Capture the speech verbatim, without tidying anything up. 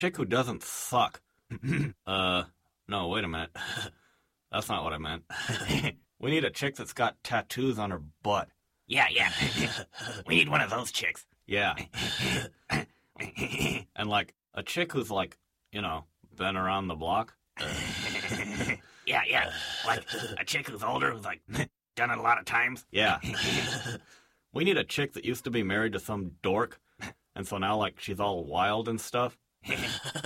chick who doesn't suck. uh, no, wait a minute. That's not what I meant. We need a chick that's got tattoos on her butt. Yeah, yeah. We need one of those chicks. Yeah. And, like, a chick who's, like, you know, been around the block. Yeah, yeah. Like a chick who's older, who's, like, done it a lot of times. Yeah. We need a chick that used to be married to some dork, and so now, like, she's all wild and stuff.